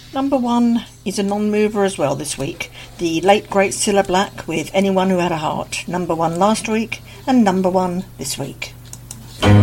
Number one is a non-mover as well this week. The late great Cilla Black with Anyone Who Had a Heart. Number one last week and number one this week.